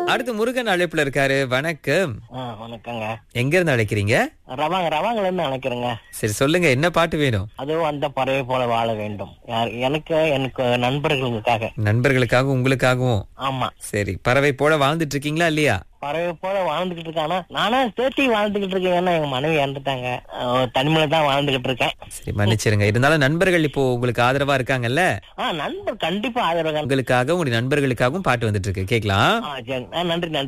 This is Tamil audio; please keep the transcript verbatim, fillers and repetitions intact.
அடுத்து முருகன் அழைப்புல இருக்காரு. வணக்கம். ஆ, வணக்கங்க. எங்க இருந்து அழைக்கிறீங்க? ரவாங்க ரவாங்கல இருந்து அழைக்கிறேங்க. சரி, சொல்லுங்க, என்ன பாட்டு வேணும்? அதுவும் அந்த பறவை போல வாழ வேண்டும். யார் எனக்கு எனக்கு நண்பர்களுக்காக. நண்பர்களுக்காகவும் உங்களுக்காகவும். ஆமா, சரி, பறவை போல வாழ்ந்துட்டு இருக்கீங்களா இல்லையா? பறவை போல வாழ்ந்துகிட்டு இருக்கானா? நானா தேத்தி வாழ்ந்துகிட்டு இருக்கேன். ஏன்னா எங்க மனைவி இறந்துட்டாங்க. அஹ், தனிமையில தான் வாழ்ந்துகிட்டு இருக்கேன். சரி, மன்னிச்சிருங்க. இருந்தாலும் நண்பர்கள் இப்போ உங்களுக்கு ஆதரவா இருக்காங்கல்ல? ஆ, நண்பர் கண்டிப்பா ஆதரவு. உங்களுக்காக உங்களுடைய நண்பர்களுக்காகவும் பாட்டு வந்துட்டு இருக்கு, கேக்கலாம். ஆ, சரி. ஆ, நன்றி நன்றி.